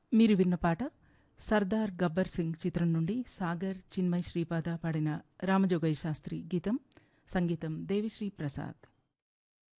మీరు విన్న పాట సర్దార్ గబ్బర్ సింగ్ చిత్రం నుండి సాగర్ చిన్మయ్ శ్రీపాద పాడిన రామజోగయ్య శాస్త్రి గీతం, సంగీతం దేవిశ్రీ ప్రసాద్.